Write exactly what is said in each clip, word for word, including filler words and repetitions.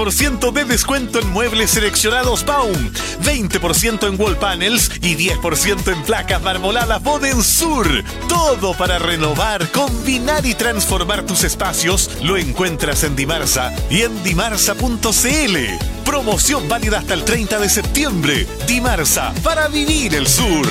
por ciento de descuento en muebles seleccionados Baum, veinte por ciento en wall panels y diez por ciento en placas marmoladas Bodensur. Todo para renovar, combinar y transformar tus espacios lo encuentras en Dimarsa y en dimarsa punto c l. Promoción válida hasta el treinta de septiembre. Dimarsa, para vivir el sur.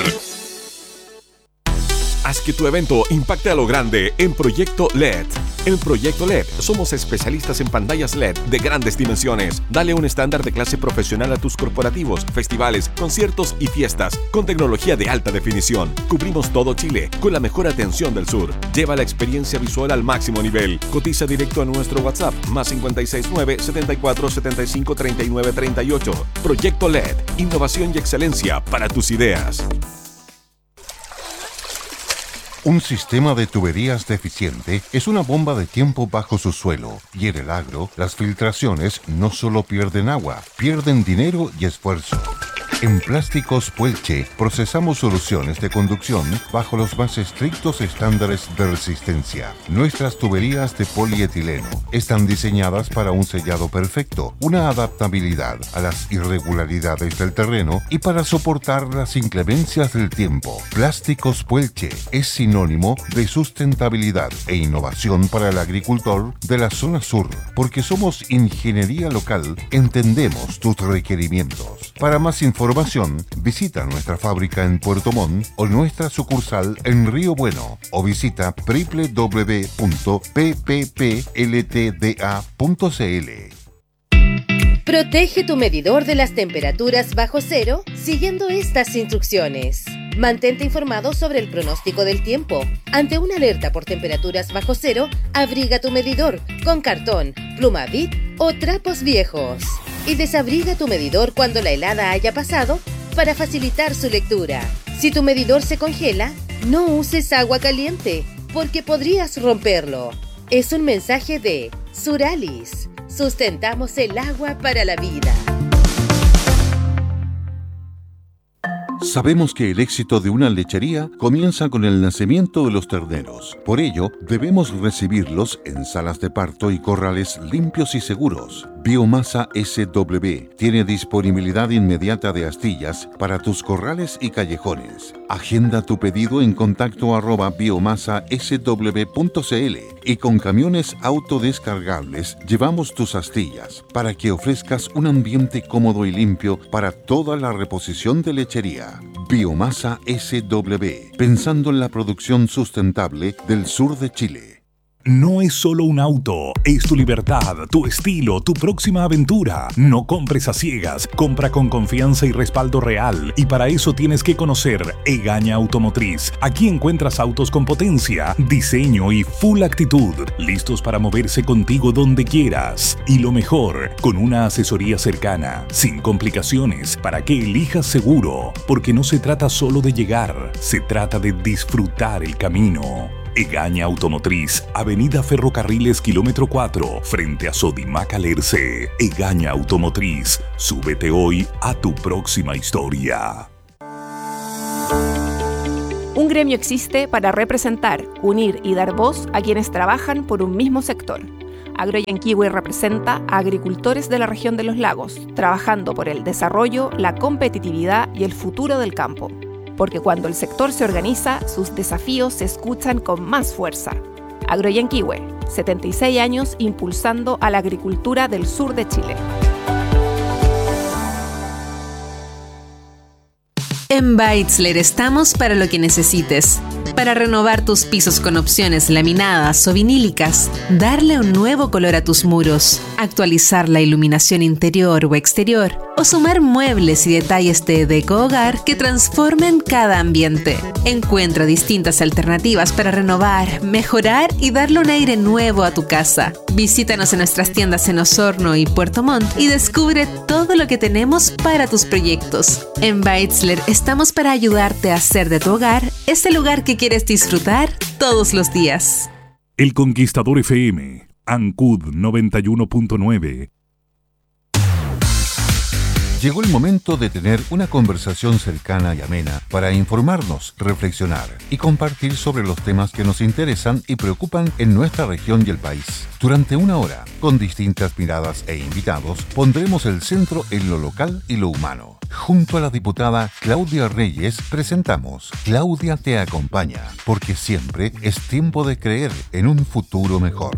Haz que tu evento impacte a lo grande en Proyecto L E D. En Proyecto L E D somos especialistas en pantallas L E D de grandes dimensiones. Dale un estándar de clase profesional a tus corporativos, festivales, conciertos y fiestas con tecnología de alta definición. Cubrimos todo Chile con la mejor atención del sur. Lleva la experiencia visual al máximo nivel. Cotiza directo a nuestro WhatsApp más cinco seis nueve, setenta y cuatro, setenta y cinco, treinta y nueve, treinta y ocho. Proyecto L E D. Innovación y excelencia para tus ideas. Un sistema de tuberías deficiente es una bomba de tiempo bajo su suelo, y en el agro, las filtraciones no solo pierden agua, pierden dinero y esfuerzo. En Plásticos Puelche procesamos soluciones de conducción bajo los más estrictos estándares de resistencia. Nuestras tuberías de polietileno están diseñadas para un sellado perfecto, una adaptabilidad a las irregularidades del terreno y para soportar las inclemencias del tiempo. Plásticos Puelche es sinónimo de sustentabilidad e innovación para el agricultor de la zona sur, porque somos ingeniería local, entendemos tus requerimientos. Para más información, visita nuestra fábrica en Puerto Montt o nuestra sucursal en Río Bueno o visita doble u doble u doble u punto p p p l t d a punto c l. Protege tu medidor de las temperaturas bajo cero siguiendo estas instrucciones. Mantente informado sobre el pronóstico del tiempo. Ante una alerta por temperaturas bajo cero, abriga tu medidor con cartón, pluma Bic o trapos viejos. Y desabriga tu medidor cuando la helada haya pasado para facilitar su lectura. Si tu medidor se congela, no uses agua caliente porque podrías romperlo. Es un mensaje de Suralis. Sustentamos el agua para la vida. Sabemos que el éxito de una lechería comienza con el nacimiento de los terneros. Por ello, debemos recibirlos en salas de parto y corrales limpios y seguros. Biomasa S W tiene disponibilidad inmediata de astillas para tus corrales y callejones. Agenda tu pedido en contacto arroba biomasa s w punto c l y con camiones autodescargables llevamos tus astillas para que ofrezcas un ambiente cómodo y limpio para toda la reposición de lechería. Biomasa S W, pensando en la producción sustentable del sur de Chile. No es solo un auto, es tu libertad, tu estilo, tu próxima aventura. No compres a ciegas, compra con confianza y respaldo real. Y para eso tienes que conocer Egaña Automotriz. Aquí encuentras autos con potencia, diseño y full actitud, listos para moverse contigo donde quieras. Y lo mejor, con una asesoría cercana, sin complicaciones, para que elijas seguro. Porque no se trata solo de llegar, se trata de disfrutar el camino. Egaña Automotriz, Avenida Ferrocarriles kilómetro cuatro, frente a Sodimac Alerce. Egaña Automotriz, súbete hoy a tu próxima historia. Un gremio existe para representar, unir y dar voz a quienes trabajan por un mismo sector. Agroyanquihue representa a agricultores de la región de los lagos, trabajando por el desarrollo, la competitividad y el futuro del campo. Porque cuando el sector se organiza, sus desafíos se escuchan con más fuerza. Agroyanquihue, setenta y seis años impulsando a la agricultura del sur de Chile. En Beitzler estamos para lo que necesites. Para renovar tus pisos con opciones laminadas o vinílicas, darle un nuevo color a tus muros, actualizar la iluminación interior o exterior, o sumar muebles y detalles de deco hogar que transformen cada ambiente. Encuentra distintas alternativas para renovar, mejorar y darle un aire nuevo a tu casa. Visítanos en nuestras tiendas en Osorno y Puerto Montt y descubre todo lo que tenemos para tus proyectos. En Beitzler estamos para ayudarte a hacer de tu hogar ese lugar que quieres disfrutar todos los días. El Conquistador F M, Ancud noventa y uno punto nueve. Llegó el momento de tener una conversación cercana y amena para informarnos, reflexionar y compartir sobre los temas que nos interesan y preocupan en nuestra región y el país. Durante una hora, con distintas miradas e invitados, pondremos el centro en lo local y lo humano. Junto a la diputada Claudia Reyes presentamos Claudia te acompaña, porque siempre es tiempo de creer en un futuro mejor.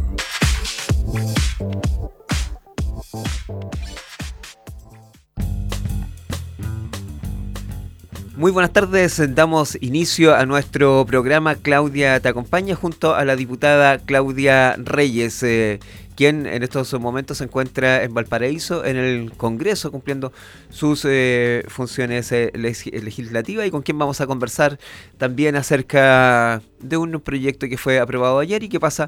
Muy buenas tardes, damos inicio a nuestro programa Claudia te acompaña junto a la diputada Claudia Reyes, eh, quien en estos momentos se encuentra en Valparaíso en el Congreso cumpliendo sus eh, funciones eh, legislativas, y con quien vamos a conversar también acerca de un proyecto que fue aprobado ayer y que pasa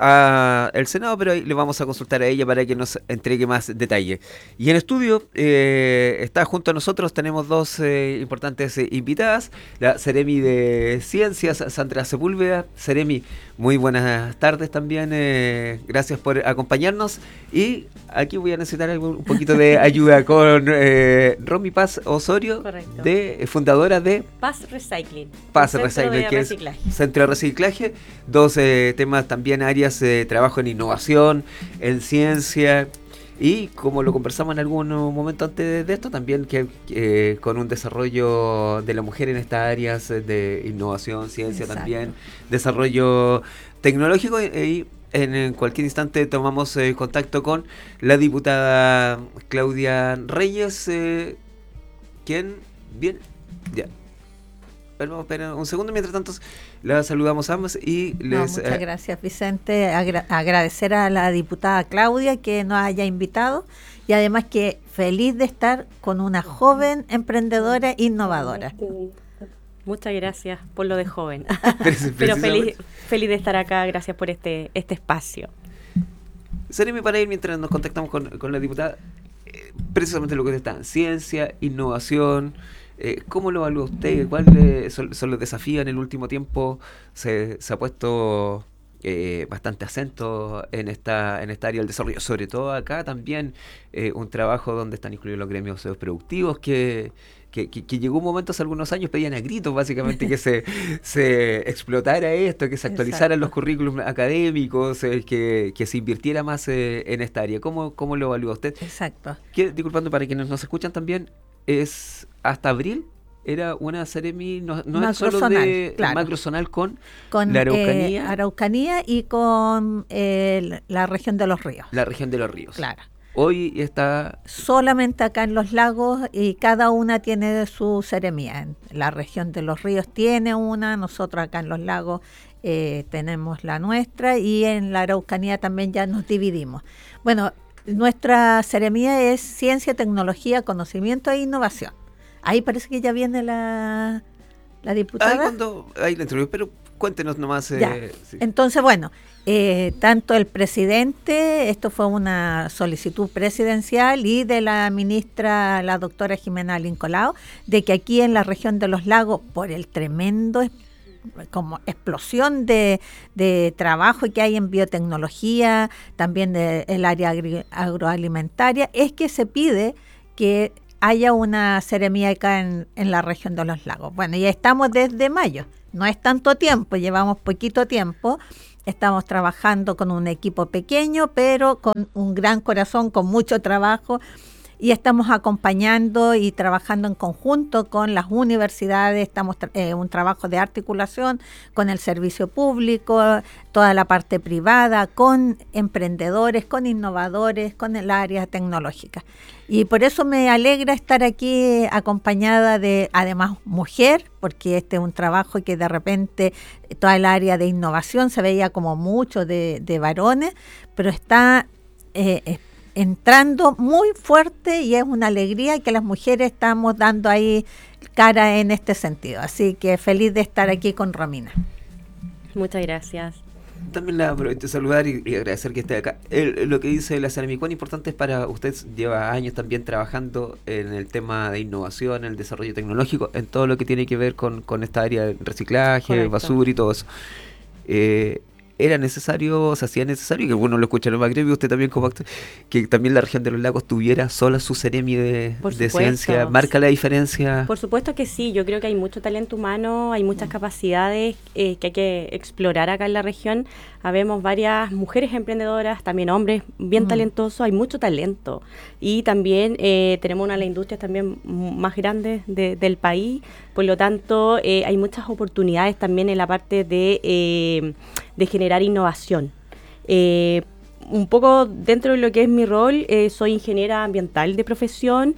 al Senado, pero ahí le vamos a consultar a ella para que nos entregue más detalle. Y en estudio eh, está junto a nosotros, tenemos dos eh, importantes eh, invitadas, la Seremi de Ciencias, Sandra Sepúlveda. Seremi, muy buenas tardes también, eh, gracias por acompañarnos, y aquí voy a necesitar algo, un poquito de ayuda con eh, Romy Paz Osorio. Correcto. De fundadora de Paz Recycling. Paz Recycling, que es Centro de Reciclaje. Dos eh, temas también, áreas de trabajo en innovación, en ciencia, y como lo conversamos en algún momento antes de esto, también que eh, con un desarrollo de la mujer en estas áreas de innovación, ciencia. Exacto. También desarrollo tecnológico, y en cualquier instante tomamos eh, contacto con la diputada Claudia Reyes, eh, quien, bien, ya. Pero, pero un segundo, mientras tanto la saludamos a ambas y les... No, muchas eh, gracias, Vicente. Agra- agradecer a la diputada Claudia que nos haya invitado, y además que feliz de estar con una joven emprendedora innovadora. Muchas gracias por lo de joven. Pero feliz, feliz de estar acá, gracias por este, este espacio. Seremi, para ir mientras nos contactamos con, con la diputada, eh, precisamente lo que está, ciencia, innovación. Eh, ¿Cómo lo evalúa usted? ¿Cuáles son, son los desafíos? En el último tiempo se, se ha puesto eh, bastante acento en esta en esta área del desarrollo, sobre todo acá también eh, un trabajo donde están incluidos los gremios productivos que, que, que, que llegó un momento hace algunos años, pedían a gritos básicamente que se, se explotara esto, que se actualizaran. Exacto. Los currículums académicos, eh, que, que se invirtiera más eh, en esta área. ¿Cómo, cómo lo evalúa usted? Exacto. Que, disculpando para quienes nos escuchan también, es hasta abril era una Seremi, no, no es solo de claro. macrozonal con, con la Araucanía. Eh, Araucanía y con eh, la región de los ríos. La región de los ríos. Claro. Hoy está... solamente acá en los lagos, y cada una tiene su seremía. La región de los ríos tiene una, nosotros acá en los lagos eh, tenemos la nuestra, y en la Araucanía también ya nos dividimos. Bueno, nuestra seremía es Ciencia, Tecnología, Conocimiento e Innovación. Ahí parece que ya viene la, la diputada. Ahí cuando ahí la entrevista, pero cuéntenos nomás. Eh, sí. Entonces, bueno, eh, tanto el presidente, esto fue una solicitud presidencial, y de la ministra, la doctora Jimena Lincolao, de que aquí en la región de los lagos, por el tremendo como explosión de, de trabajo que hay en biotecnología, también del área agri- agroalimentaria, es que se pide que haya una seremía acá en, en la región de los lagos. Bueno, ya estamos desde mayo, no es tanto tiempo, llevamos poquito tiempo, estamos trabajando con un equipo pequeño, pero con un gran corazón, con mucho trabajo, y estamos acompañando y trabajando en conjunto con las universidades. Estamos tra- eh, un trabajo de articulación con el servicio público, toda la parte privada, con emprendedores, con innovadores, con el área tecnológica. Y por eso me alegra estar aquí acompañada de, además, mujer, porque este es un trabajo que de repente toda el área de innovación se veía como mucho de, de varones, pero está eh, entrando muy fuerte, y es una alegría que las mujeres estamos dando ahí cara en este sentido. Así que feliz de estar aquí con Romina. Muchas gracias. También la aprovecho de saludar y, y agradecer que esté acá. El, lo que dice la Seremi, cuán importante es para usted, lleva años también trabajando en el tema de innovación, en el desarrollo tecnológico, en todo lo que tiene que ver con, con esta área de reciclaje, correcto, basura y todo eso. Eh, era necesario, se hacía necesario, que bueno, lo escucharon más gremio, usted también como actor, que también la región de los lagos tuviera sola su Seremi de, de ciencia. ¿Marca la diferencia? Por supuesto que sí, yo creo que hay mucho talento humano, hay muchas capacidades eh, que hay que explorar acá en la región. Habemos varias mujeres emprendedoras, también hombres bien mm. talentosos, hay mucho talento. Y también eh, tenemos una de las industrias también más grandes de, del país, por lo tanto eh, hay muchas oportunidades también en la parte de, eh, de generar innovación. Eh, un poco dentro de lo que es mi rol, eh, soy ingeniera ambiental de profesión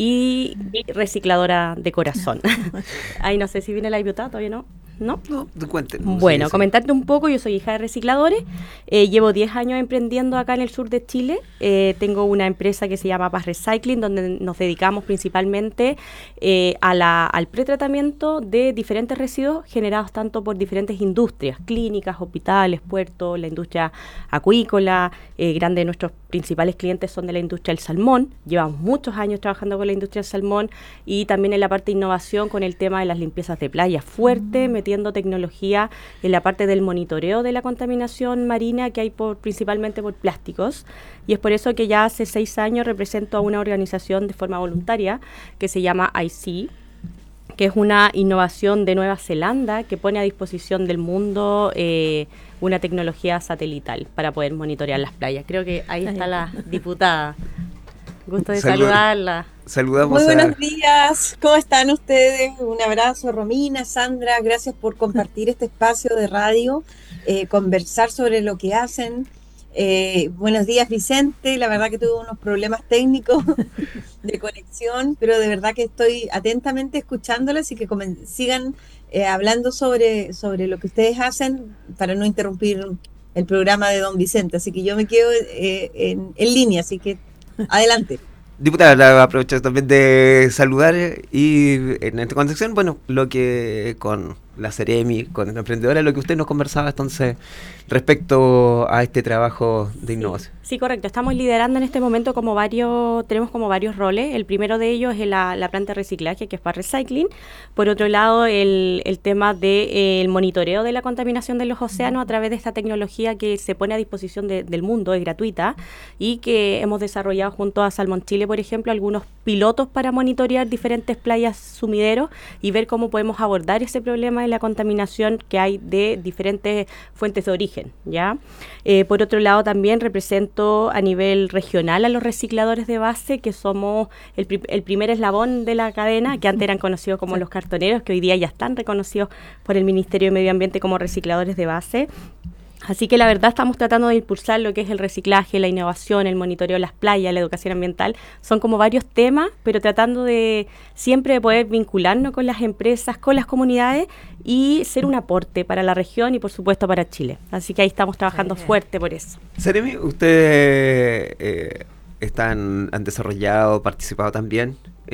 y recicladora de corazón. Ahí no sé si viene la diputada, todavía no. ¿No? No, cuéntenos. Bueno, sí, comentarte un poco, yo soy hija de recicladores, eh, llevo diez años emprendiendo acá en el sur de Chile, eh, tengo una empresa que se llama Paz Recycling, donde nos dedicamos principalmente eh, a la, al pretratamiento de diferentes residuos generados tanto por diferentes industrias, clínicas, hospitales, puertos, la industria acuícola, eh, grandes de nuestros principales clientes son de la industria del salmón, llevamos muchos años trabajando con la industria del salmón y también en la parte de innovación con el tema de las limpiezas de playa fuerte, mm. metiendo tecnología en la parte del monitoreo de la contaminación marina que hay por, principalmente por plásticos, y es por eso que ya hace seis años represento a una organización de forma voluntaria que se llama I C, que es una innovación de Nueva Zelanda que pone a disposición del mundo eh, una tecnología satelital para poder monitorear las playas. Creo que ahí está la diputada. Gusto de Salud. saludarla. Saludamos. Muy buenos a... días, ¿cómo están ustedes? Un abrazo, Romina, Sandra, gracias por compartir este espacio de radio, eh, conversar sobre lo que hacen. Eh, buenos días, Vicente, la verdad que tuve unos problemas técnicos de conexión, pero de verdad que estoy atentamente escuchándolas y que comen- sigan eh, hablando sobre, sobre lo que ustedes hacen para no interrumpir el programa de don Vicente, así que yo me quedo eh, en, en línea, así que adelante. Diputada, aprovecho también de saludar y en esta conexión, bueno, lo que con la Seremi, con la emprendedora, lo que usted nos conversaba entonces respecto a este trabajo de innovación. Sí, sí, correcto. Estamos liderando en este momento como varios, tenemos como varios roles. El primero de ellos es la, la planta de reciclaje, que es Paz Recycling. Por otro lado, el, el tema del de, eh, monitoreo de la contaminación de los océanos a través de esta tecnología que se pone a disposición de, del mundo, es gratuita, y que hemos desarrollado junto a Salmón Chile, por ejemplo, algunos pilotos para monitorear diferentes playas sumideros y ver cómo podemos abordar ese problema de la contaminación que hay de diferentes fuentes de origen, ¿ya? Eh, por otro lado, también represento a nivel regional a los recicladores de base, que somos el, pri- el primer eslabón de la cadena, que antes eran conocidos como los cartoneros, que hoy día ya están reconocidos por el Ministerio de Medio Ambiente como recicladores de base. Así que la verdad estamos tratando de impulsar lo que es el reciclaje, la innovación, el monitoreo de las playas, la educación ambiental. Son como varios temas, pero tratando de siempre de poder vincularnos con las empresas, con las comunidades y ser un aporte para la región y por supuesto para Chile. Así que ahí estamos trabajando sí, fuerte por eso. Seremi, ustedes eh, están, han desarrollado, participado también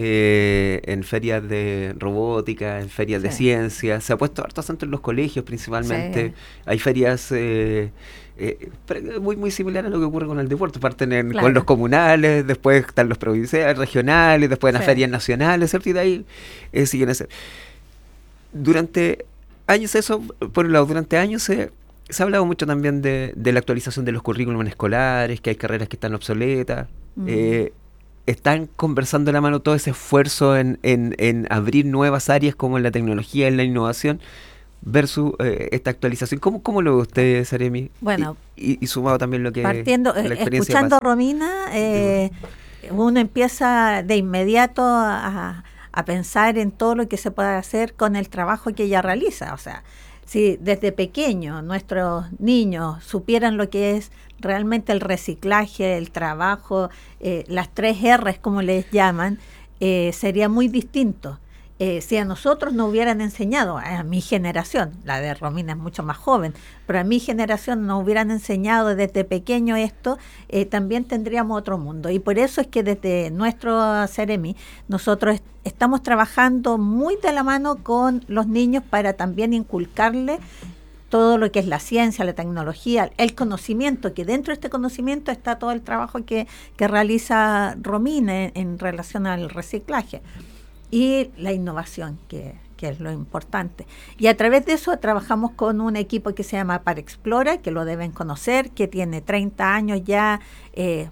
Eh, en ferias de robótica, en ferias sí. de ciencia, se ha puesto harto acento en los colegios principalmente, sí. hay ferias eh, eh, muy muy similares a lo que ocurre con el deporte, parten en, claro. con los comunales, después están los provinciales, regionales, después en las sí. ferias nacionales, ¿cierto? Y de ahí eh, siguen a ser. Durante años eso, por un lado, durante años se, se ha hablado mucho también de, de la actualización de los currículums escolares, que hay carreras que están obsoletas, mm. eh, ¿están conversando de la mano todo ese esfuerzo en, en, en abrir nuevas áreas como en la tecnología, en la innovación, versus eh, esta actualización? ¿Cómo, cómo lo ve usted, Seremi? Bueno, y, y, y sumado también lo que... Partiendo, la escuchando a Romina, eh, uno empieza de inmediato a, a pensar en todo lo que se puede hacer con el trabajo que ella realiza. O sea, si desde pequeño nuestros niños supieran lo que es realmente el reciclaje, el trabajo, eh, las tres R's como les llaman, eh, sería muy distinto. Eh, si a nosotros nos hubieran enseñado, a mi generación, la de Romina es mucho más joven, pero a mi generación nos hubieran enseñado desde pequeño esto, eh, también tendríamos otro mundo. Y por eso es que desde nuestro Seremi nosotros est- estamos trabajando muy de la mano con los niños para también inculcarles todo lo que es la ciencia, la tecnología, el conocimiento, que dentro de este conocimiento está todo el trabajo que, que realiza Romina en, en relación al reciclaje. Y la innovación que, que que es lo importante. Y a través de eso trabajamos con un equipo que se llama ParExplora, que lo deben conocer, que tiene treinta años ya eh,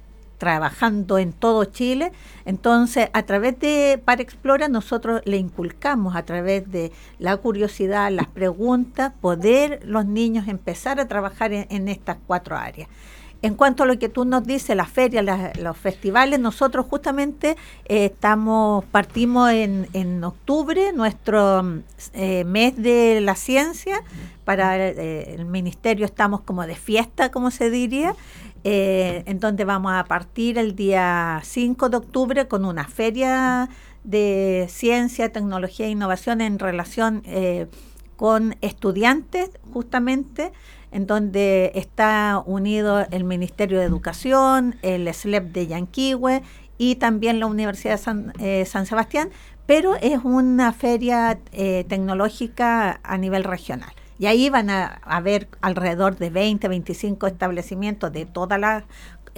trabajando en todo Chile. Entonces, a través de ParExplora nosotros le inculcamos, a través de la curiosidad, las preguntas, poder los niños empezar a trabajar en, en estas cuatro áreas. En cuanto a lo que tú nos dices, las ferias, las, los festivales, nosotros justamente eh, estamos partimos en, en octubre, nuestro eh, mes de la ciencia. Para eh, el ministerio estamos como de fiesta, como se diría, eh, en donde vamos a partir el día cinco de octubre con una feria de ciencia, tecnología e innovación en relación eh, con estudiantes, justamente, en donde está unido el Ministerio de Educación, el S L E P de Yanquihue y también la Universidad de San, eh, San Sebastián, pero es una feria eh, tecnológica a nivel regional. Y ahí van a haber alrededor de veinte, veinticinco establecimientos de todas las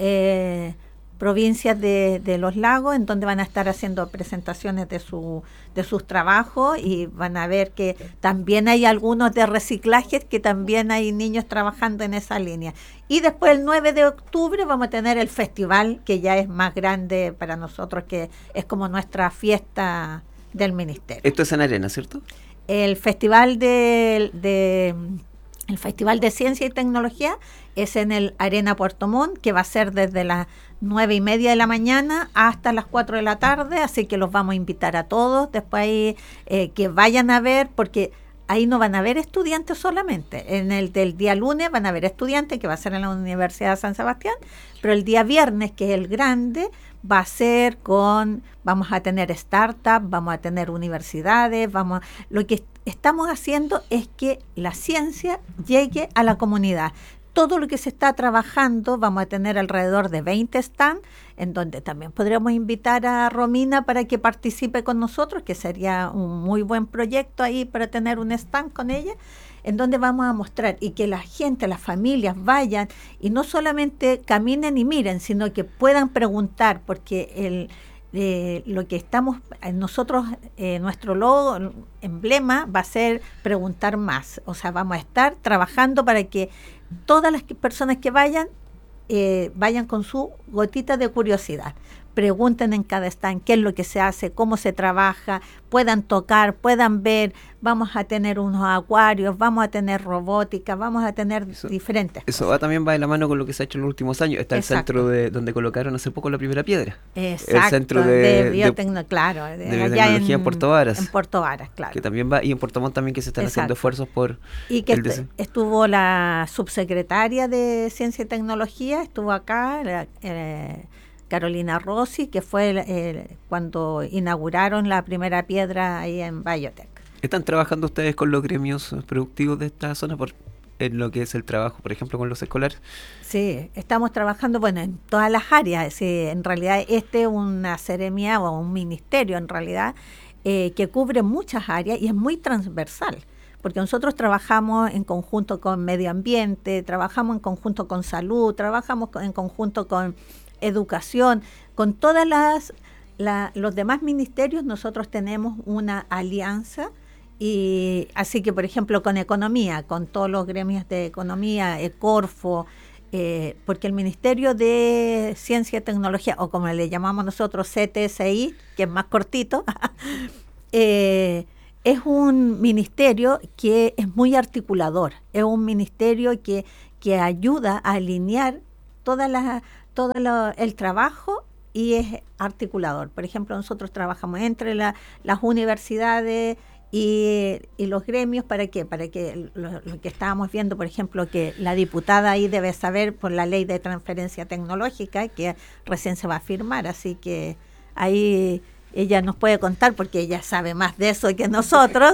eh, provincias de, de los lagos, en donde van a estar haciendo presentaciones de su de sus trabajos, y van a ver que también hay algunos de reciclaje, que también hay niños trabajando en esa línea. Y después el nueve de octubre vamos a tener el festival, que ya es más grande para nosotros, que es como nuestra fiesta del ministerio. Esto es en Arena, ¿cierto? El festival de, de el Festival de Ciencia y Tecnología es en el Arena Puerto Montt, que va a ser desde las nueve y media de la mañana hasta las cuatro de la tarde, así que los vamos a invitar a todos, después ahí, eh, que vayan a ver, porque ahí no van a haber estudiantes solamente. En el del día lunes van a haber estudiantes, que va a ser en la Universidad de San Sebastián, pero el día viernes, que es el grande, va a ser con, vamos a tener startups, vamos a tener universidades, vamos a, lo que estamos haciendo es que la ciencia llegue a la comunidad. Todo lo que se está trabajando, vamos a tener alrededor de veinte stands, en donde también podríamos invitar a Romina para que participe con nosotros, que sería un muy buen proyecto ahí para tener un stand con ella, en donde vamos a mostrar y que la gente, las familias vayan y no solamente caminen y miren, sino que puedan preguntar, porque el Eh, lo que estamos nosotros, eh, nuestro logo, emblema va a ser preguntar más, o sea, vamos a estar trabajando para que todas las personas que vayan eh, vayan con su gotita de curiosidad, pregunten en cada stand qué es lo que se hace, cómo se trabaja, puedan tocar, puedan ver. Vamos a tener unos acuarios, vamos a tener robótica, vamos a tener eso, diferentes Eso cosas. va, también va de la mano con lo que se ha hecho en los últimos años. Está Exacto. el centro de donde colocaron hace poco la primera piedra. Exacto, el centro de, de biotecnología, claro, de, de biotecnología en, en Puerto Varas. En Puerto Varas, claro. Que también va, y en Puerto Montt también, que se están Exacto. haciendo esfuerzos por... Y que est estuvo la subsecretaria de Ciencia y Tecnología, estuvo acá, la, eh, Carolina Rossi, que fue el, el, cuando inauguraron la primera piedra ahí en Biotech. ¿Están trabajando ustedes con los gremios productivos de esta zona por en lo que es el trabajo, por ejemplo, con los escolares? Sí, estamos trabajando, bueno, en todas las áreas. Sí, en realidad este es una seremia o un ministerio, en realidad, eh, que cubre muchas áreas y es muy transversal, porque nosotros trabajamos en conjunto con medio ambiente, trabajamos en conjunto con salud, trabajamos en conjunto con educación, con todas las la, los demás ministerios. Nosotros tenemos una alianza, y así que, por ejemplo, con economía, con todos los gremios de economía, Ecorfo, eh, porque el Ministerio de Ciencia y Tecnología, o como le llamamos nosotros, C T S I, que es más cortito, eh, es un ministerio que es muy articulador, es un ministerio que, que ayuda a alinear todas las todo lo, el trabajo, y es articulador. Por ejemplo, nosotros trabajamos entre la, las universidades y, y los gremios. ¿Para qué? Para que lo, lo que estábamos viendo, por ejemplo, que la diputada ahí debe saber por la ley de transferencia tecnológica, que recién se va a firmar, así que ahí ella nos puede contar, porque ella sabe más de eso que nosotros,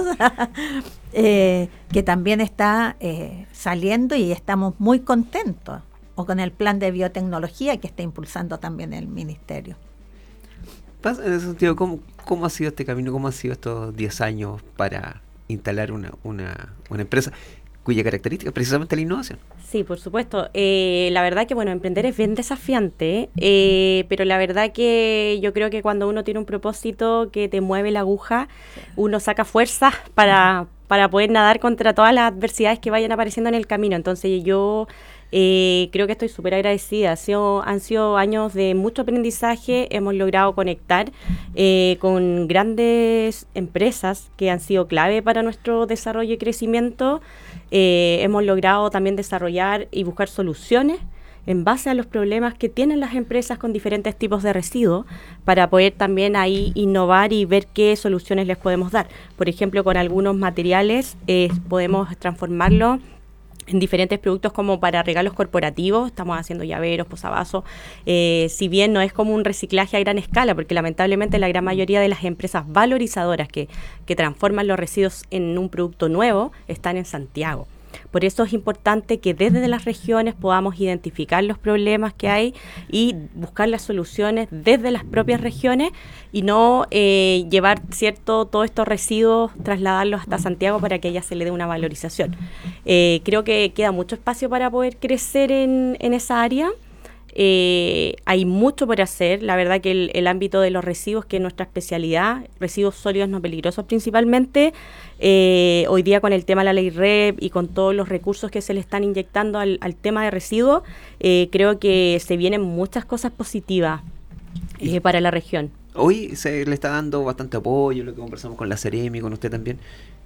eh, que también está eh, saliendo, y estamos muy contentos. O con el plan de biotecnología que está impulsando también el ministerio. En ese sentido, ¿cómo, cómo ha sido este camino? ¿Cómo han sido estos diez años para instalar una, una, una empresa? cuya característica es precisamente la innovación. Sí, por supuesto. Eh, la verdad que, bueno, emprender es bien desafiante, eh, pero la verdad que yo creo que cuando uno tiene un propósito que te mueve la aguja, uno saca fuerzas para, para poder nadar contra todas las adversidades que vayan apareciendo en el camino. Entonces yo eh, creo que estoy súper agradecida. Ha sido, han sido años de mucho aprendizaje, hemos logrado conectar eh, con grandes empresas que han sido clave para nuestro desarrollo y crecimiento. Eh, hemos logrado también desarrollar y buscar soluciones en base a los problemas que tienen las empresas con diferentes tipos de residuos para poder también ahí innovar y ver qué soluciones les podemos dar. Por ejemplo, con algunos materiales eh, podemos transformarlo en diferentes productos como para regalos corporativos. Estamos haciendo llaveros, posavasos, eh, si bien no es como un reciclaje a gran escala, porque lamentablemente la gran mayoría de las empresas valorizadoras que, que transforman los residuos en un producto nuevo están en Santiago. Por eso es importante que desde las regiones podamos identificar los problemas que hay y buscar las soluciones desde las propias regiones y no eh, llevar cierto todos estos residuos, trasladarlos hasta Santiago para que ella se le dé una valorización. Eh, creo que queda mucho espacio para poder crecer en, en esa área. Eh, hay mucho por hacer. La verdad que el, el ámbito de los residuos, que es nuestra especialidad, residuos sólidos no peligrosos principalmente, eh, hoy día con el tema de la ley R E P y con todos los recursos que se le están inyectando al, al tema de residuos, eh, creo que se vienen muchas cosas positivas eh, para la región. Hoy se le está dando bastante apoyo, lo que conversamos con la Ceremi, con usted también.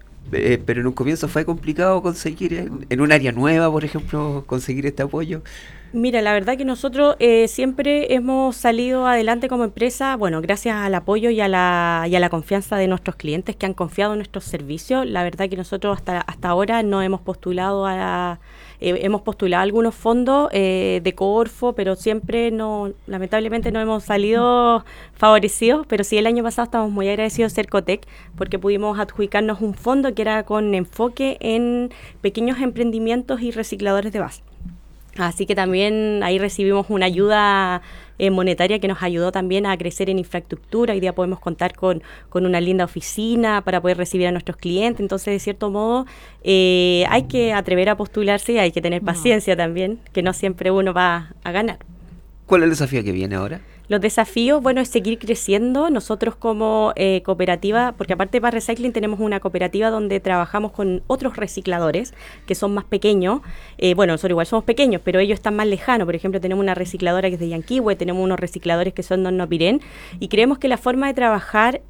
Eh, pero en un comienzo fue complicado conseguir, en, en un área nueva, por ejemplo, conseguir este apoyo. Mira, la verdad que nosotros eh, siempre hemos salido adelante como empresa, bueno, gracias al apoyo y a la y a la confianza de nuestros clientes que han confiado en nuestros servicios. La verdad que nosotros hasta hasta ahora no hemos postulado a eh, hemos postulado algunos fondos eh, de Corfo, pero siempre no, lamentablemente no hemos salido favorecidos. Pero sí, el año pasado estamos muy agradecidos de Cercotec porque pudimos adjudicarnos un fondo que era con enfoque en pequeños emprendimientos y recicladores de base. Así que también ahí recibimos una ayuda eh, monetaria que nos ayudó también a crecer en infraestructura. Hoy día podemos contar con, con una linda oficina para poder recibir a nuestros clientes. Entonces, de cierto modo, eh, hay que atrever a postularse y hay que tener paciencia no. también, que no siempre uno va a ganar. ¿Cuál es el desafío que viene ahora? Los desafíos, bueno, es seguir creciendo. Nosotros como eh, cooperativa, porque aparte de Paz Recycling tenemos una cooperativa donde trabajamos con otros recicladores que son más pequeños. Eh, bueno, nosotros igual somos pequeños, pero ellos están más lejanos. Por ejemplo, tenemos una recicladora que es de Yanquihue, tenemos unos recicladores que son de Hornopirén, y creemos que la forma de trabajar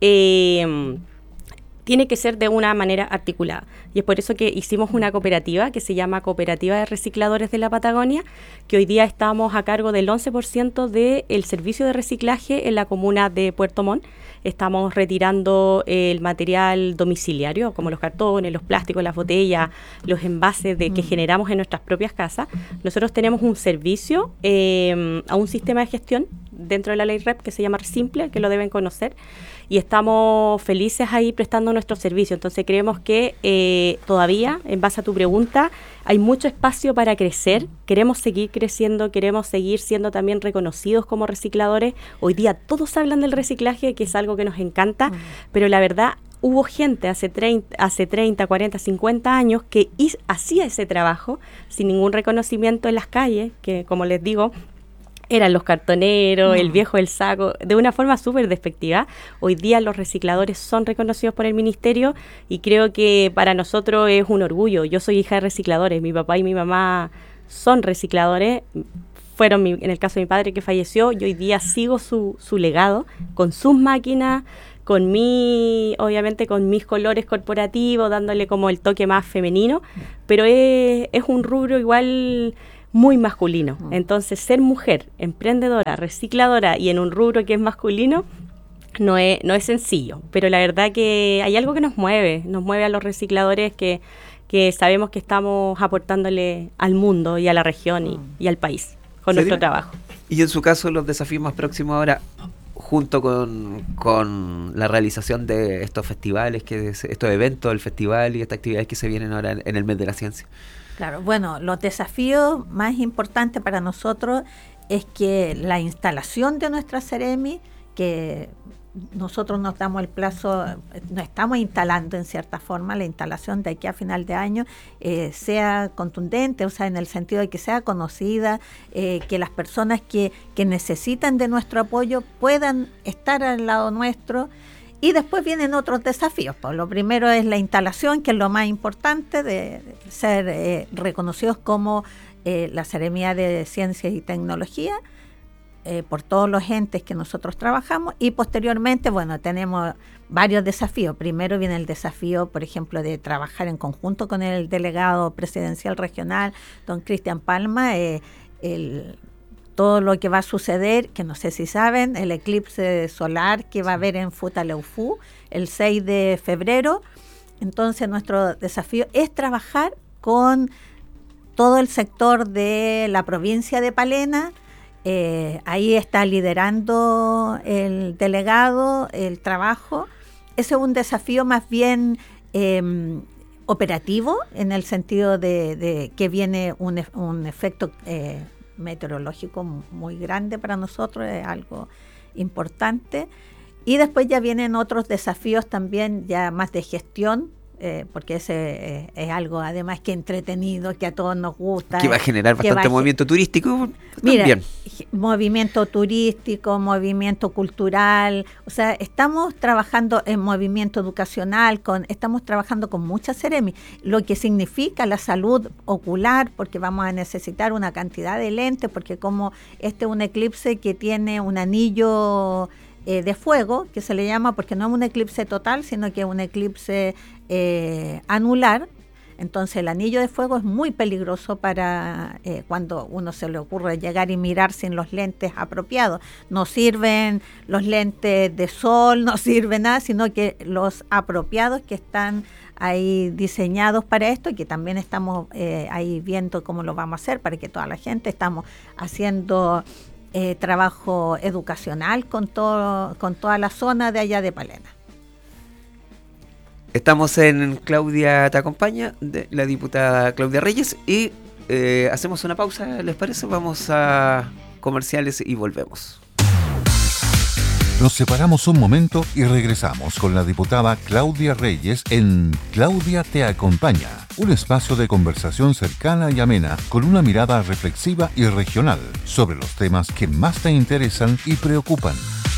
Eh, tiene que ser de una manera articulada. Y es por eso que hicimos una cooperativa que se llama Cooperativa de Recicladores de la Patagonia, que hoy día estamos a cargo del once por ciento del servicio de reciclaje en la comuna de Puerto Montt. Estamos retirando el material domiciliario, como los cartones, los plásticos, las botellas, los envases de, que generamos en nuestras propias casas. Nosotros tenemos un servicio eh, a un sistema de gestión dentro de la ley R E P que se llama Simple, que lo deben conocer, y estamos felices ahí prestando nuestro servicio. Entonces creemos que eh, todavía, en base a tu pregunta, hay mucho espacio para crecer. Queremos seguir creciendo, queremos seguir siendo también reconocidos como recicladores. Hoy día todos hablan del reciclaje, que es algo que nos encanta, mm. pero la verdad, hubo gente hace treinta, hace treinta, cuarenta, cincuenta años que is, hacía ese trabajo sin ningún reconocimiento en las calles, que como les digo, eran los cartoneros, no. el viejo del saco, de una forma súper despectiva. Hoy día los recicladores son reconocidos por el ministerio y creo que para nosotros es un orgullo. Yo soy hija de recicladores, mi papá y mi mamá son recicladores, fueron mi, en el caso de mi padre que falleció, y hoy día sigo su, su legado con sus máquinas, con mi, obviamente con mis colores corporativos, dándole como el toque más femenino, pero es, es un rubro igual muy masculino. Entonces, ser mujer, emprendedora, recicladora y en un rubro que es masculino no es, no es sencillo, pero la verdad que hay algo que nos mueve, nos mueve a los recicladores que, que sabemos que estamos aportándole al mundo y a la región y, y al país con nuestro ¿Sería? trabajo. Y en su caso, los desafíos más próximos ahora, junto con, con la realización de estos festivales, que es, estos eventos, el festival y estas actividades que se vienen ahora en, en el mes de la ciencia. Claro, bueno, los desafíos más importantes para nosotros es que la instalación de nuestra Ceremi, que nosotros nos damos el plazo, nos estamos instalando en cierta forma, la instalación de aquí a final de año eh, sea contundente, o sea, en el sentido de que sea conocida, eh, que las personas que, que necesitan de nuestro apoyo puedan estar al lado nuestro. Y después vienen otros desafíos. Pues lo primero es la instalación, que es lo más importante, de ser eh, reconocidos como eh, la Seremía de Ciencia y Tecnología, eh, por todos los entes que nosotros trabajamos. Y posteriormente, bueno, tenemos varios desafíos. Primero viene el desafío, por ejemplo, de trabajar en conjunto con el delegado presidencial regional, don Cristian Palma, eh, el... todo lo que va a suceder, que no sé si saben, el eclipse solar que va a haber en Futaleufú el seis de febrero. Entonces nuestro desafío es trabajar con todo el sector de la provincia de Palena. Eh, ahí está liderando el delegado el trabajo. Ese es un desafío más bien eh, operativo, en el sentido de, de que viene un, un efecto eh, meteorológico muy grande para nosotros, es algo importante. Y después ya vienen otros desafíos también ya más de gestión, eh, porque ese eh, es algo además que entretenido, que a todos nos gusta. Que va a generar bastante movimiento turístico. Mira, también. Movimiento turístico, movimiento cultural, o sea, estamos trabajando en movimiento educacional, con, estamos trabajando con muchas Seremi, lo que significa la salud ocular, porque vamos a necesitar una cantidad de lentes, porque como este es un eclipse que tiene un anillo eh, de fuego, que se le llama, porque no es un eclipse total, sino que es un eclipse eh, anular. Entonces el anillo de fuego es muy peligroso para eh, cuando uno se le ocurre llegar y mirar sin los lentes apropiados. No sirven los lentes de sol, no sirve nada, sino que los apropiados que están ahí diseñados para esto, y que también estamos eh, ahí viendo cómo lo vamos a hacer para que toda la gente, estamos haciendo eh, trabajo educacional con, todo, con toda la zona de allá de Palena. Estamos en Claudia Te Acompaña, de la diputada Claudia Reyes, y eh, hacemos una pausa, ¿les parece? Vamos a comerciales y volvemos. Nos separamos un momento y regresamos con la diputada Claudia Reyes en Claudia Te Acompaña, un espacio de conversación cercana y amena con una mirada reflexiva y regional sobre los temas que más te interesan y preocupan.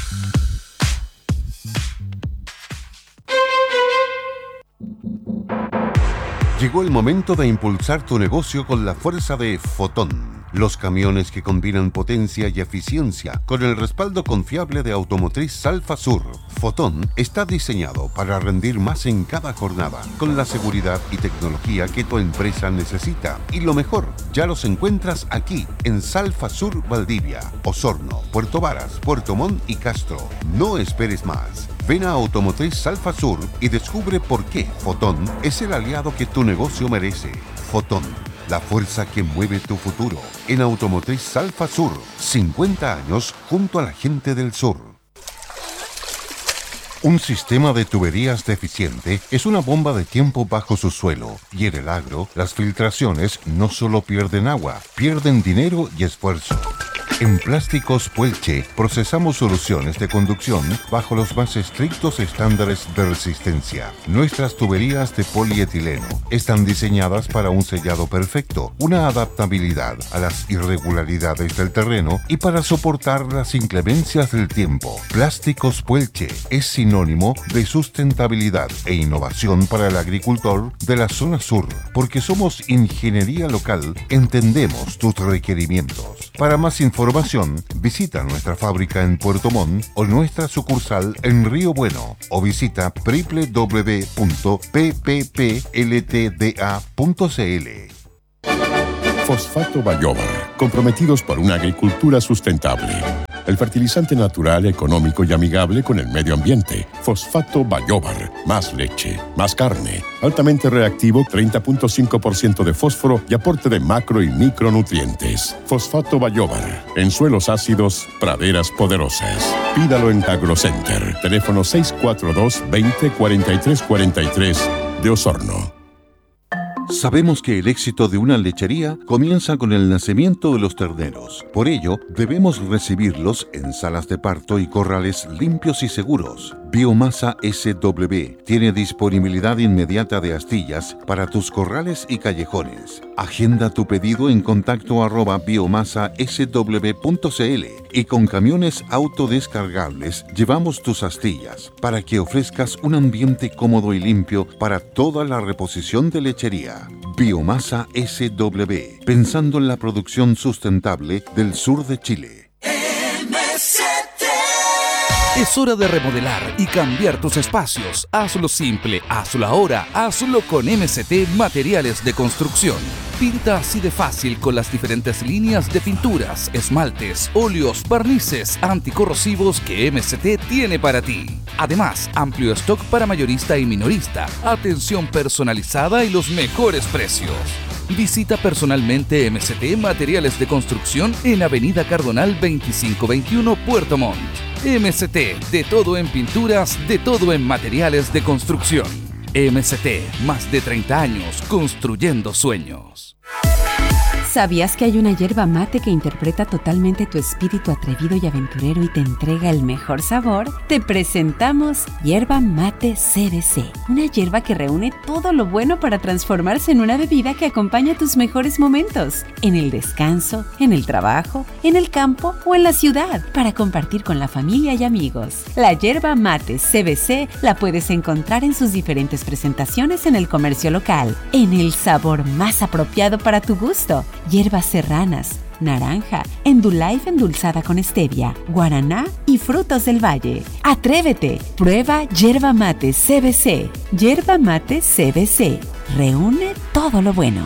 Llegó el momento de impulsar tu negocio con la fuerza de Fotón. Los camiones que combinan potencia y eficiencia con el respaldo confiable de Automotriz Salfa Sur. Fotón está diseñado para rendir más en cada jornada, con la seguridad y tecnología que tu empresa necesita. Y lo mejor, ya los encuentras aquí, en Salfa Sur Valdivia, Osorno, Puerto Varas, Puerto Montt y Castro. No esperes más. Ven a Automotriz Salfa Sur y descubre por qué Fotón es el aliado que tu negocio merece. Fotón, la fuerza que mueve tu futuro. En Automotriz Salfa Sur, cincuenta años junto a la gente del sur. Un sistema de tuberías deficiente es una bomba de tiempo bajo su suelo, y en el agro, las filtraciones no solo pierden agua, pierden dinero y esfuerzo. En Plásticos Puelche procesamos soluciones de conducción bajo los más estrictos estándares de resistencia. Nuestras tuberías de polietileno están diseñadas para un sellado perfecto, una adaptabilidad a las irregularidades del terreno y para soportar las inclemencias del tiempo. Plásticos Puelche es sinónimo de sustentabilidad e innovación para el agricultor de la zona sur, porque somos ingeniería local, entendemos tus requerimientos. Para más información, visita nuestra fábrica en Puerto Montt o nuestra sucursal en Río Bueno, o visita doble u doble u doble u punto p p p l t d a punto c l. Fosfato Bayobar, comprometidos por una agricultura sustentable. El fertilizante natural, económico y amigable con el medio ambiente. Fosfato Bayobar. Más leche, más carne. Altamente reactivo, treinta punto cinco por ciento de fósforo y aporte de macro y micronutrientes. Fosfato Bayobar. En suelos ácidos, praderas poderosas. Pídalo en Agrocenter. Teléfono seis cuatro dos, veinte, cuarenta y tres cuarenta y tres de Osorno. Sabemos que el éxito de una lechería comienza con el nacimiento de los terneros. Por ello, debemos recibirlos en salas de parto y corrales limpios y seguros. Biomasa S W tiene disponibilidad inmediata de astillas para tus corrales y callejones. Agenda tu pedido en contacto arroba biomasa s w punto c l y con camiones autodescargables llevamos tus astillas para que ofrezcas un ambiente cómodo y limpio para toda la reposición de lechería. Biomasa S W, pensando en la producción sustentable del sur de Chile. Es hora de remodelar y cambiar tus espacios. Hazlo simple, hazlo ahora, hazlo con M C T Materiales de Construcción. Pinta así de fácil con las diferentes líneas de pinturas, esmaltes, óleos, barnices anticorrosivos que M C T tiene para ti. Además, amplio stock para mayorista y minorista, atención personalizada y los mejores precios. Visita personalmente M C T Materiales de Construcción en Avenida Cardonal veinticinco veintiuno, Puerto Montt. M C T, de todo en pinturas, de todo en materiales de construcción. M C T, más de treinta años construyendo sueños. ¿Sabías que hay una yerba mate que interpreta totalmente tu espíritu atrevido y aventurero y te entrega el mejor sabor? Te presentamos Yerba Mate C B C, una yerba que reúne todo lo bueno para transformarse en una bebida que acompaña tus mejores momentos, en el descanso, en el trabajo, en el campo o en la ciudad, para compartir con la familia y amigos. La Yerba Mate C B C la puedes encontrar en sus diferentes presentaciones en el comercio local, en el sabor más apropiado para tu gusto. Hierbas serranas, naranja, Endullife endulzada con stevia, guaraná y frutos del valle. ¡Atrévete! Prueba Yerba Mate C B C. Yerba Mate C B C. Reúne todo lo bueno.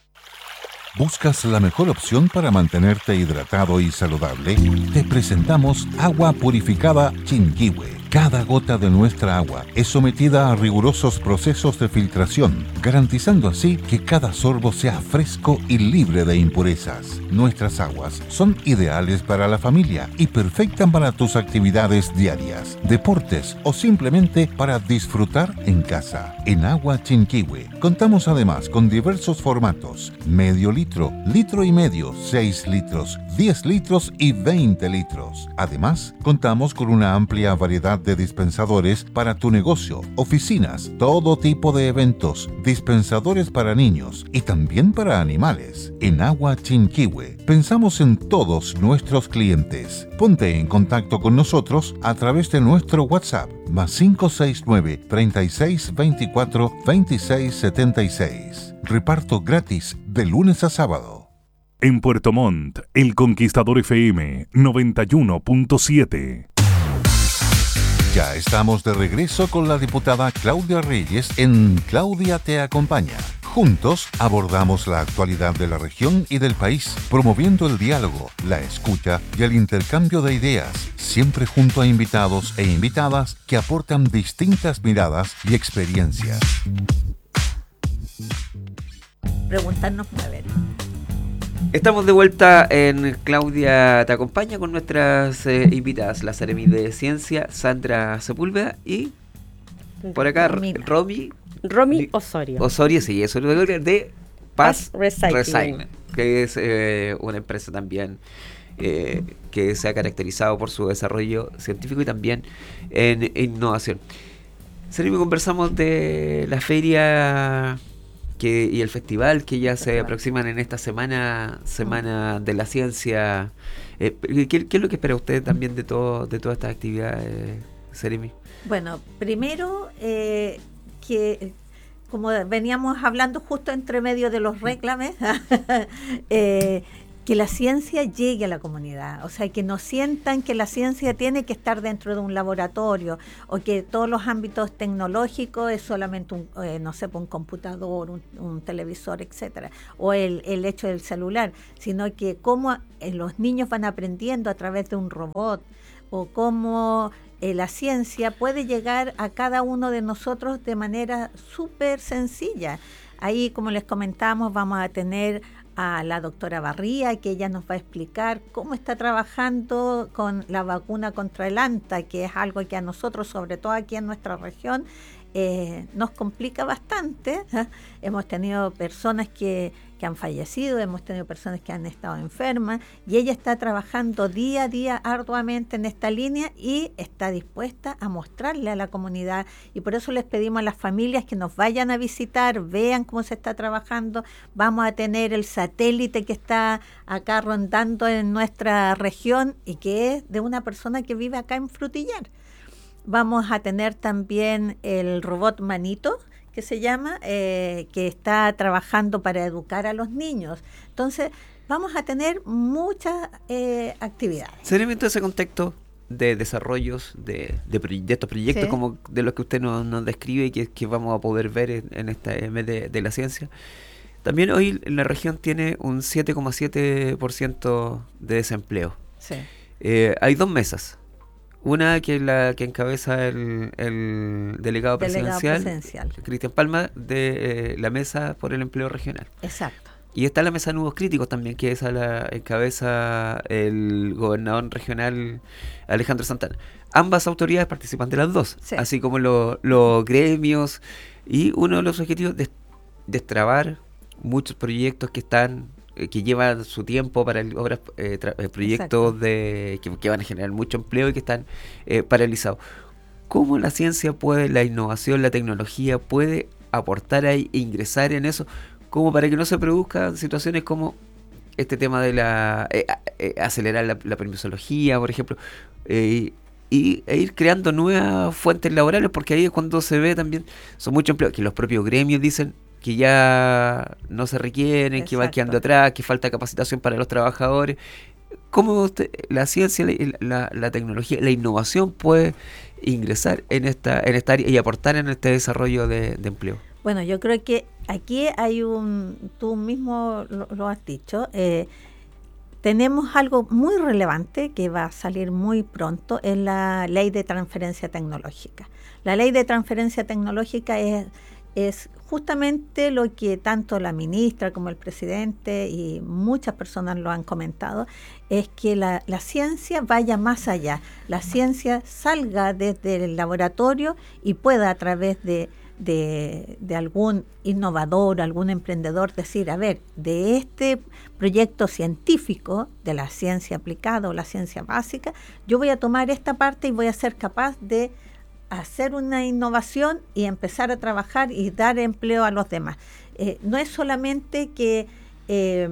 ¿Buscas la mejor opción para mantenerte hidratado y saludable? Te presentamos Agua Purificada Chinquihue. Cada gota de nuestra agua es sometida a rigurosos procesos de filtración, garantizando así que cada sorbo sea fresco y libre de impurezas. Nuestras aguas son ideales para la familia y perfectas para tus actividades diarias, deportes o simplemente para disfrutar en casa. En Agua Chinquihue contamos además con diversos formatos: medio litro, litro y medio, seis litros, diez litros y veinte litros. Además, contamos con una amplia variedad de dispensadores para tu negocio, oficinas, todo tipo de eventos, dispensadores para niños y también para animales. En Agua Chinquihue pensamos en todos nuestros clientes. Ponte en contacto con nosotros a través de nuestro WhatsApp más cinco seis nueve, treinta y seis, veinticuatro, veintiséis, setenta y seis. Reparto gratis de lunes a sábado. En Puerto Montt, El Conquistador F M noventa y uno punto siete. Ya estamos de regreso con la diputada Claudia Reyes en Claudia Te Acompaña. Juntos abordamos la actualidad de la región y del país, promoviendo el diálogo, la escucha y el intercambio de ideas, siempre junto a invitados e invitadas que aportan distintas miradas y experiencias. Preguntarnos mueve. Estamos de vuelta en Claudia Te Acompaña con nuestras eh, invitadas, la Seremi de Ciencia, Sandra Sepúlveda, y por acá Romina. Romy Romy Osorio. Osorio, sí, eso de Paz Paz Recycling. Recycling, que es eh, una empresa también eh, que se ha caracterizado por su desarrollo científico y también en innovación. Seremi, conversamos de la feria que, y el festival que ya se aproximan en esta semana semana de la ciencia. Eh, ¿qué, ¿Qué es lo que espera usted también de todo de todas estas actividades, Seremi? Bueno, primero eh, que como veníamos hablando justo entre medio de los réclames, eh, que la ciencia llegue a la comunidad, o sea, que no sientan que la ciencia tiene que estar dentro de un laboratorio o que todos los ámbitos tecnológicos es solamente un, eh, no sé, un computador, un, un televisor, etcétera, o el, el hecho del celular, sino que cómo eh, los niños van aprendiendo a través de un robot o cómo eh, la ciencia puede llegar a cada uno de nosotros de manera súper sencilla. Ahí, como les comentamos, vamos a tener a la doctora Barría, que ella nos va a explicar cómo está trabajando con la vacuna contra el ANTA, que es algo que a nosotros, sobre todo aquí en nuestra región, eh, nos complica bastante. ¿eh? Hemos tenido personas que, que han fallecido, hemos tenido personas que han estado enfermas, y ella está trabajando día a día arduamente en esta línea y está dispuesta a mostrarle a la comunidad, y por eso les pedimos a las familias que nos vayan a visitar, vean cómo se está trabajando. Vamos a tener el satélite que está acá rondando en nuestra región y que es de una persona que vive acá en Frutillar. Vamos a tener también el robot Manito, que se llama, eh, que está trabajando para educar a los niños. Entonces, vamos a tener muchas eh, actividades. Seriamente ese contexto de desarrollos, de, de, de estos proyectos, sí, como de los que usted nos, nos describe y que, que vamos a poder ver en, en este mes de, de la ciencia. También hoy la región tiene un siete coma siete por ciento de desempleo. Sí. Eh, hay dos mesas. Una que es la que encabeza el, el delegado, delegado presidencial, presidencial. Cristian Palma, de eh, la Mesa por el Empleo Regional. Exacto. Y está la Mesa de Nuevos Críticos también, que esa la encabeza el gobernador regional Alejandro Santana. Ambas autoridades participan de las dos, sí, así como los lo gremios, y uno de los objetivos de destrabar muchos proyectos que están que llevan su tiempo para el, obras eh, tra, eh, proyectos de que, que van a generar mucho empleo y que están eh, paralizados. ¿Cómo la ciencia puede, la innovación, la tecnología puede aportar ahí e ingresar en eso, como para que no se produzcan situaciones como este tema de la eh, eh, acelerar la, la permisología, por ejemplo, eh, y e ir creando nuevas fuentes laborales? Porque ahí es cuando se ve también, son muchos empleos que los propios gremios dicen que ya no se requieren, exacto, que van quedando atrás, que falta capacitación para los trabajadores. ¿Cómo usted, la ciencia, la, la, la tecnología, la innovación puede ingresar en esta, en esta área y aportar en este desarrollo de, de empleo? Bueno, yo creo que aquí hay un, tú mismo lo, lo has dicho, eh, tenemos algo muy relevante que va a salir muy pronto, es la Ley de Transferencia Tecnológica. La Ley de Transferencia Tecnológica es es justamente lo que tanto la ministra como el presidente y muchas personas lo han comentado, es que la, la ciencia vaya más allá, la ciencia salga desde el laboratorio y pueda a través de, de, de algún innovador, algún emprendedor decir, a ver, de este proyecto científico, de la ciencia aplicada o la ciencia básica, yo voy a tomar esta parte y voy a ser capaz de hacer una innovación y empezar a trabajar y dar empleo a los demás. Eh, no es solamente que eh,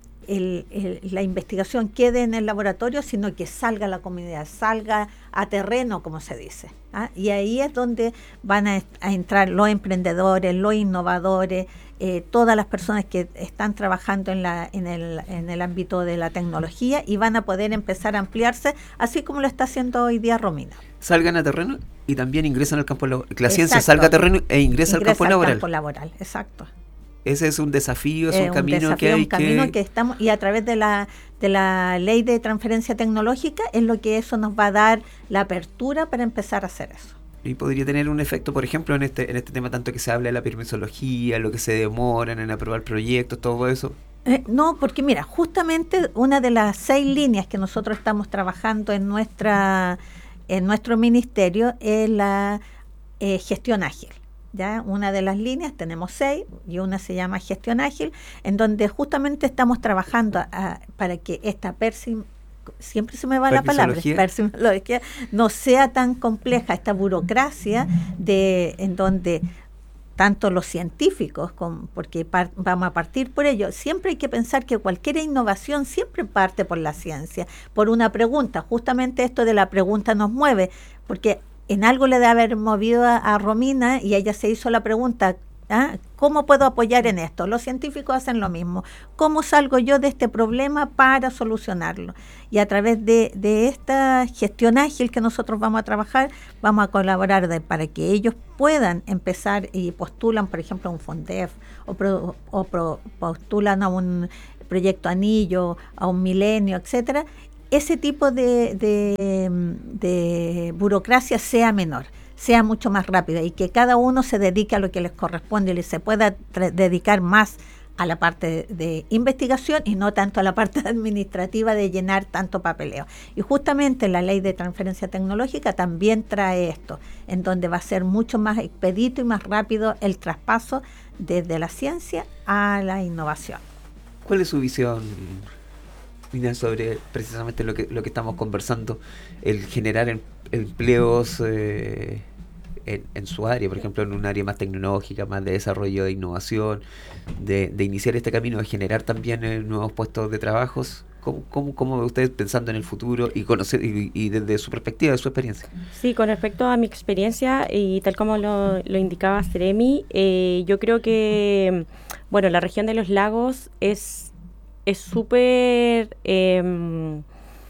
el, el, la investigación quede en el laboratorio, sino que salga a la comunidad, salga a terreno, como se dice. ¿ah? Y ahí es donde van a, a entrar los emprendedores, los innovadores, eh, todas las personas que están trabajando en, la, en, el, en el ámbito de la tecnología, y van a poder empezar a ampliarse, así como lo está haciendo hoy día Romina. Salgan a terreno y también ingresan al campo laboral. Que la ciencia exacto. salga a terreno e ingresa, ingresa al campo al laboral. campo laboral, exacto. Ese es un desafío, es eh, un camino un desafío, que hay un camino que... que estamos, y a través de la de la Ley de Transferencia Tecnológica es lo que eso nos va a dar la apertura para empezar a hacer eso. Y podría tener un efecto, por ejemplo, en este en este tema tanto que se habla de la permisología, lo que se demoran en aprobar proyectos, todo eso. Eh, no, porque mira, justamente una de las seis líneas que nosotros estamos trabajando en nuestra en nuestro ministerio es la eh, gestión ágil. ¿Ya? Una de las líneas, tenemos seis, y una se llama gestión ágil, en donde justamente estamos trabajando a, para que esta persim, siempre se me va la palabra, persimología, no sea tan compleja, esta burocracia de en donde tanto los científicos, con, porque par, vamos a partir por ello, siempre hay que pensar que cualquier innovación siempre parte por la ciencia, por una pregunta. Justamente esto de la pregunta nos mueve, porque en algo le debe haber movido a, a Romina, y ella se hizo la pregunta, ¿ah? ¿Cómo puedo apoyar en esto? Los científicos hacen lo mismo. ¿Cómo salgo yo de este problema para solucionarlo? Y a través de, de esta gestión ágil que nosotros vamos a trabajar, vamos a colaborar de, para que ellos puedan empezar y postulan, por ejemplo, a un FONDEF o, pro, o pro, postulan a un proyecto Anillo, a un Milenio, etcétera. Ese tipo de, de, de burocracia sea menor, sea mucho más rápida, y que cada uno se dedique a lo que les corresponde y se pueda tra- dedicar más a la parte de, de investigación y no tanto a la parte administrativa de llenar tanto papeleo. Y justamente la ley de transferencia tecnológica también trae esto, en donde va a ser mucho más expedito y más rápido el traspaso desde la ciencia a la innovación. ¿Cuál es su visión, Mina, sobre precisamente lo que lo que estamos conversando, el generar em, empleos eh, en, en su área, por ejemplo, en un área más tecnológica, más de desarrollo, de innovación, de, de iniciar este camino, de generar también eh, nuevos puestos de trabajos? ¿Cómo, cómo, cómo ve usted pensando en el futuro y conocer y, y desde su perspectiva, de su experiencia? Sí, con respecto a mi experiencia y tal como lo, lo indicaba Seremi, eh, yo creo que, bueno, la región de los lagos es es súper... Eh,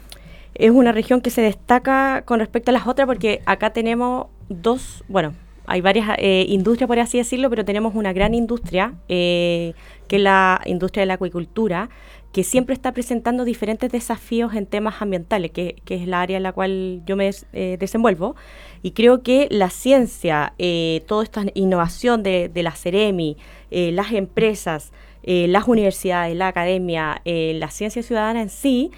es una región que se destaca con respecto a las otras porque acá tenemos dos, bueno, hay varias eh, industrias, por así decirlo, pero tenemos una gran industria, eh, que es la industria de la acuicultura, que siempre está presentando diferentes desafíos en temas ambientales, que, que es la área en la cual yo me eh, desenvuelvo. Y creo que la ciencia, eh, toda esta innovación de, de la Seremi, eh, las empresas, eh, las universidades, la academia, eh, la ciencia ciudadana en sí,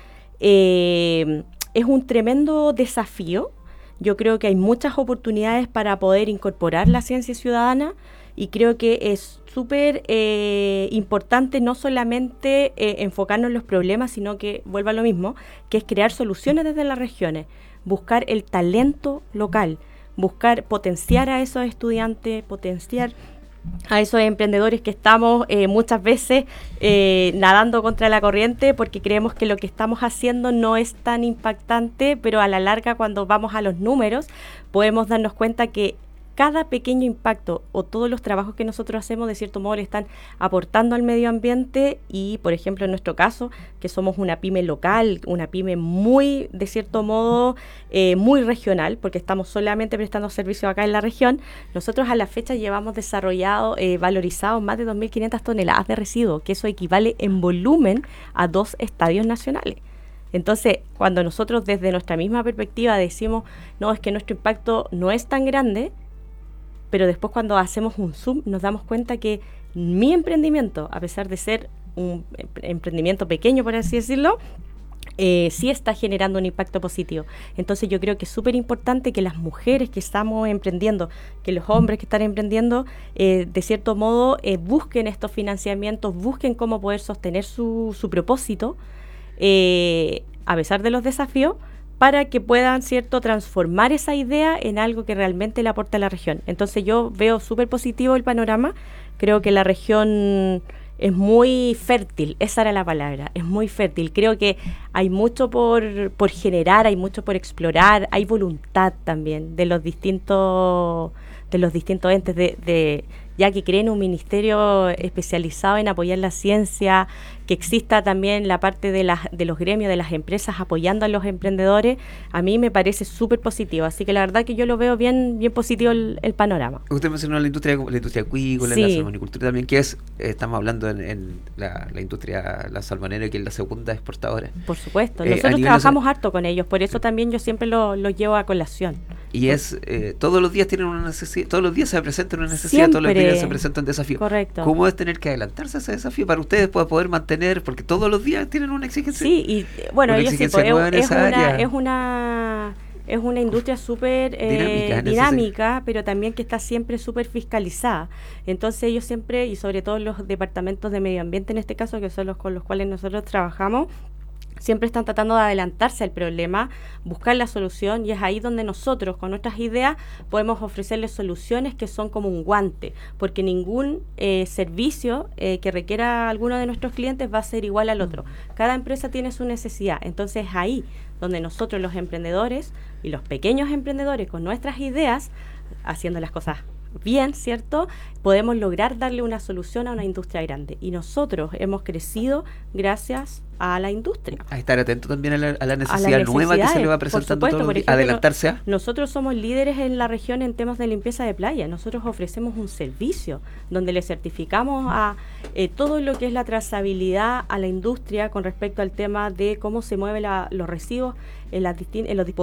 eh, es un tremendo desafío. Yo creo que hay muchas oportunidades para poder incorporar la ciencia ciudadana y creo que es súper eh, importante no solamente eh, enfocarnos en los problemas, sino que, vuelva a lo mismo, que es crear soluciones desde las regiones, buscar el talento local, buscar potenciar a esos estudiantes, potenciar a esos emprendedores que estamos eh, muchas veces eh, nadando contra la corriente porque creemos que lo que estamos haciendo no es tan impactante, pero a la larga cuando vamos a los números podemos darnos cuenta que cada pequeño impacto o todos los trabajos que nosotros hacemos de cierto modo le están aportando al medio ambiente y, por ejemplo, en nuestro caso, que somos una pyme local, una pyme muy, de cierto modo, eh, muy regional, porque estamos solamente prestando servicios acá en la región, nosotros a la fecha llevamos desarrollado, eh, valorizado más de dos mil quinientas toneladas de residuos, que eso equivale en volumen a dos estadios nacionales. Entonces, cuando nosotros desde nuestra misma perspectiva decimos, no, es que nuestro impacto no es tan grande, pero después cuando hacemos un zoom nos damos cuenta que mi emprendimiento, a pesar de ser un emprendimiento pequeño, por así decirlo, eh, sí está generando un impacto positivo. Entonces yo creo que es súper importante que las mujeres que estamos emprendiendo, que los hombres que están emprendiendo, eh, de cierto modo eh, busquen estos financiamientos, busquen cómo poder sostener su, su propósito, eh, a pesar de los desafíos, para que puedan, ¿cierto?, transformar esa idea en algo que realmente le aporte a la región. Entonces yo veo súper positivo el panorama, creo que la región es muy fértil, esa era la palabra, es muy fértil. Creo que hay mucho por, por generar, hay mucho por explorar, hay voluntad también de los distintos, de los distintos entes, de, de ya que creen un ministerio especializado en apoyar la ciencia, que exista también la parte de, las, de los gremios, de las empresas apoyando a los emprendedores, a mí me parece súper positivo. Así que la verdad que yo lo veo bien bien positivo el, el panorama. Usted mencionó la industria la industria acuícola, sí. La salmonicultura también, que es, eh, estamos hablando en, en la, la industria, la salmonera, que es la segunda exportadora. Por supuesto, Eh, nosotros a trabajamos nacional, harto con ellos, por eso también yo siempre lo, lo llevo a colación. Y es, eh, todos los días tienen una necesidad, todos los días se presenta una necesidad, todos los Siempre. días se presenta un desafío. Correcto. ¿Cómo es tener que adelantarse a ese desafío para ustedes para poder mantener, porque todos los días tienen una exigencia? Sí, y bueno, una ellos sí, exigencia pues, nueva en es, esa una, área. es una es una industria súper eh, Dinámica, en ese dinámica, pero también que está siempre súper fiscalizada. Entonces ellos siempre, y sobre todo los departamentos de medio ambiente en este caso, que son los con los cuales nosotros trabajamos, siempre están tratando de adelantarse al problema, buscar la solución, y es ahí donde nosotros, con nuestras ideas, podemos ofrecerles soluciones que son como un guante, porque ningún eh, servicio eh, que requiera alguno de nuestros clientes va a ser igual al otro. Cada empresa tiene su necesidad, entonces es ahí donde nosotros, los emprendedores y los pequeños emprendedores, con nuestras ideas, haciendo las cosas bien, ¿cierto?, podemos lograr darle una solución a una industria grande. Y nosotros hemos crecido gracias a la industria. A estar atento también a la, a la necesidad a las nueva que se le va necesidades, presentando por supuesto, todos los por días. ejemplo, Adelantarse a... Nosotros somos líderes en la región en temas de limpieza de playa. Nosotros ofrecemos un servicio donde le certificamos a eh, todo lo que es la trazabilidad a la industria con respecto al tema de cómo se mueven los residuos en, las distin- en los dispositivos